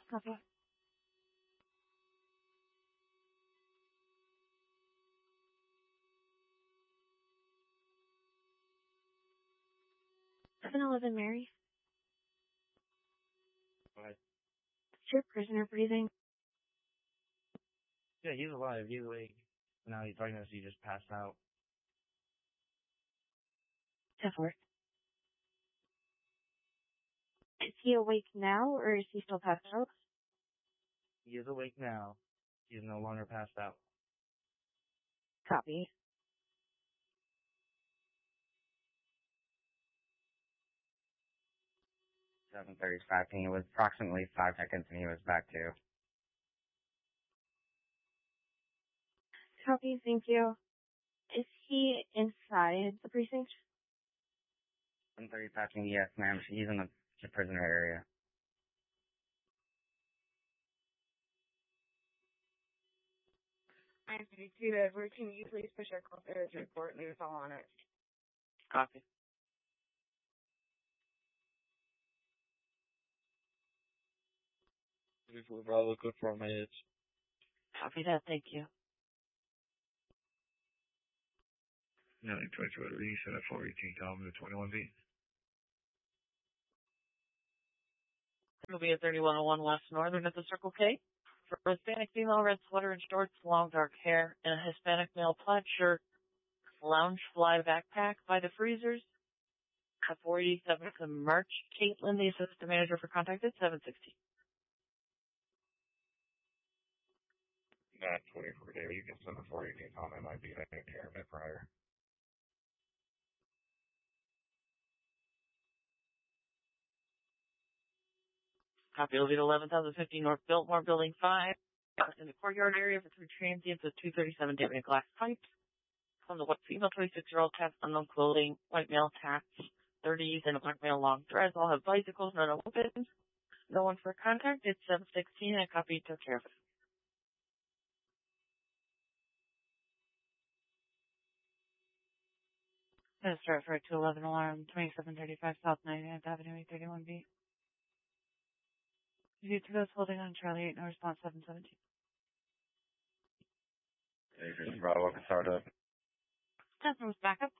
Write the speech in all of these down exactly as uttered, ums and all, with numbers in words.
Copy. seven eleven Mary. Go ahead. Is your prisoner breathing? Yeah, he's alive. He's awake. Now he's talking to us. He just passed out. ten four. Is he awake now, or is he still passed out? He is awake now. He is no longer passed out. Copy. seven thirty-five. It was approximately five seconds and he was back to. Copy, thank you. Is he inside the precinct? seven thirty-five. Yes, ma'am. He's in the, the prisoner area. nine fifty-two Edward, can you please push our call to report and leave us all on it? Copy. We're probably good for my hits. Copy that, thank you. nine twenty-two Edward, you said at four eighteen, Calvin to twenty-one B. It'll be at thirty-one oh one West Northern at the Circle K. For a Hispanic female, red sweater and shorts, long dark hair, and a Hispanic male plaid shirt, lounge fly backpack by the freezers. At four eighty-seven to March, Caitlin, the assistant manager for contact at seven sixty. nine twenty-four David, you can send a four eighteen Tom. That might be an impairment prior. Copy, it'll be at eleven thousand fifty North Biltmore, Building five. In the courtyard area for three transients with two thirty-seven damaged glass pipes. From the white female twenty-six-year-old taps unknown clothing, white male taps thirties, and a black male long dress. All have bicycles, none are open. No one for contact. It's seven sixteen. I copy, took care of it. Gonna start for a two eleven alarm, twenty-seven thirty-five South ninety-ninth Avenue, eight thirty-one B. Due to those holding on Charlie eight, no response, seven seventeen. Agent Bravo can start up. Customer's back up.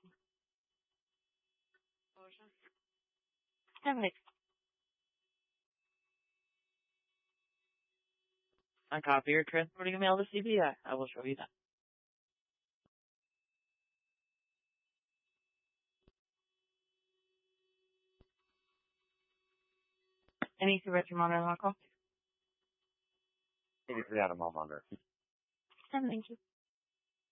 seven eight. I copy, you're transporting a mail to C B I. I will show you that. Any supervisor monitor on call? eighty-three out of Mall Monitor. seven, thank you.